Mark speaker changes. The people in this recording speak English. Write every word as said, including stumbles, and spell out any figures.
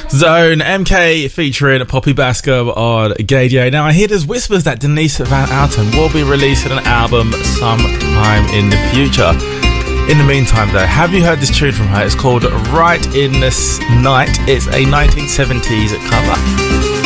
Speaker 1: Zone, M K featuring Poppy Bascom on Gaydio. Now I hear there's whispers that Denise Van Outen will be releasing an album sometime in the future. In the meantime though, have you heard this tune from her? It's called Right in This Night. It's a nineteen seventies cover.